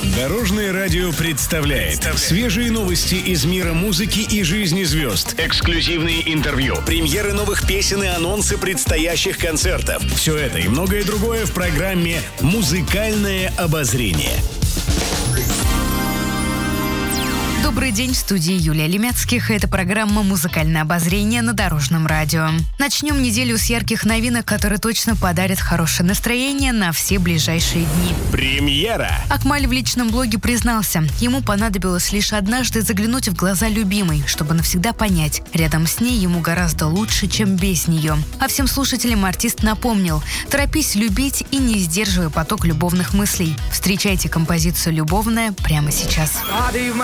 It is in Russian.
Дорожное радио представляет свежие новости из мира музыки и жизни звезд. Эксклюзивные интервью, премьеры новых песен и анонсы предстоящих концертов. Все это и многое другое в программе «Музыкальное обозрение». Добрый день, в студии Юлия Лемяцких. Это программа «Музыкальное обозрение» на Дорожном радио. Начнем неделю с ярких новинок, которые точно подарят хорошее настроение на все ближайшие дни. Премьера! Акмаль в личном блоге признался, ему понадобилось лишь однажды заглянуть в глаза любимой, чтобы навсегда понять, рядом с ней ему гораздо лучше, чем без нее. А всем слушателям артист напомнил: торопись любить и не сдерживай поток любовных мыслей. Встречайте композицию «Любовная» прямо сейчас.